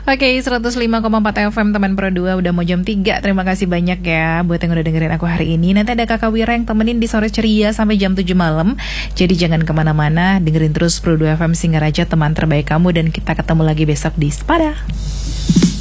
Oke, 105,4 FM teman Pro 2 udah mau jam 3. Terima kasih banyak ya buat yang udah dengerin aku hari ini. Nanti ada Kakak Wira yang temenin di Sore Ceria sampai jam 7 malam. Jadi jangan kemana-mana, dengerin terus Pro 2 FM Singaraja, teman terbaik kamu. Dan kita ketemu lagi besok di Sepada.